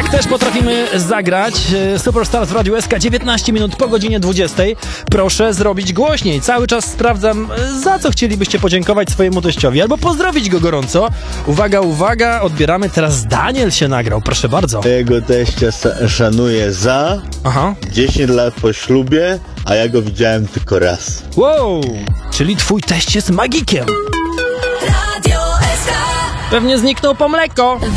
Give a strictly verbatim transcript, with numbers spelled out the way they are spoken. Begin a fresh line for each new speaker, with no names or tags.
Tak też potrafimy zagrać. Superstars w Radiu S K, dziewiętnaście minut po godzinie dwudziestej. Proszę zrobić głośniej. Cały czas sprawdzam, za co chcielibyście podziękować swojemu teściowi albo pozdrowić go gorąco. Uwaga, uwaga, odbieramy. Teraz Daniel się nagrał, proszę bardzo.
Jego teścia szanuję za
Aha.
dziesięć lat po ślubie, a ja go widziałem tylko raz.
Wow, czyli twój teść jest magikiem. Pewnie zniknął po mleko.